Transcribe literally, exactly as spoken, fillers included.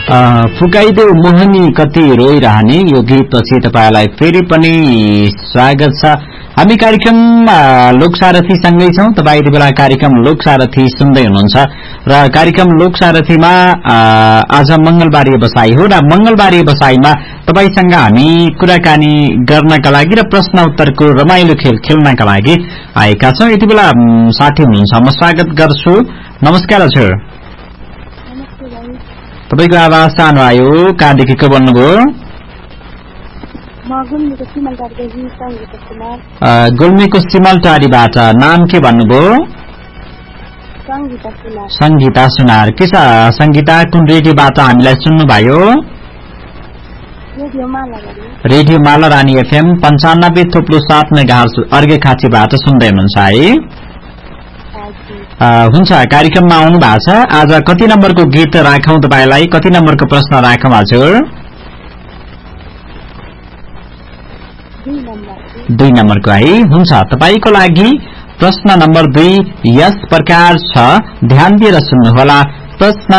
फुकाइदेऊ मोहनी कति रोइरहने यो गीतपछि तपाईलाई फेरि पनि स्वागत छ। हामी कार्यक्रम लोकसारथी सँगै छौं। तपाई यति बेला कार्यक्रम लोकसारथी सुन्दै हुनुहुन्छ र कार्यक्रम लोकसारथीमा आज मंगलबार व्यवसाय हो र मंगलबार व्यवसायमा तपाईसँग हामी कुराकानी गर्नका लागि र प्रश्न उत्तरको रमाइलो खेल खेल्नका लागि आएका छौं। यति बेला साथी हुनुहुन्छ, म स्वागत गर्छु। नमस्कार हजुर, तपाईको आवाज सानो आयो, कहाँदेखि को भन्नुभयो? गुल्मीको सिमलटारीबाट। नाम के भन्नुभयो? संगीता सुनार। के छ संगीता, कुन रेडियोबाट हामीलाई सुन्नुभयो? रेडियो माला रानी एफएम पञ्चानब्बे थोप्लो सात मेगाहर्ज अर्घे खाँचीबाट सुन्दै हुनुहुन्छ है? हुन्छ, कार्यक्रममा आउनु भएको छ। आज कति नम्बरको गीत राखौं तपाईलाई? कति नम्बरको प्रश्न राखौं हजुर? दुई नम्बरको है। हुन्छ, तपाईको लागि प्रश्न नम्बर दुई यस प्रकार छ, ध्यान दिएर सुन्नुहोला। प्रश्न